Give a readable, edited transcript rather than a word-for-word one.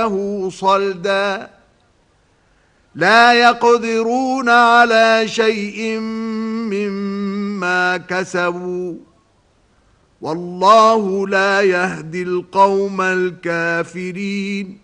صلدا لا يقدرون على شيء مما كسبوا والله لا يهدي القوم الكافرين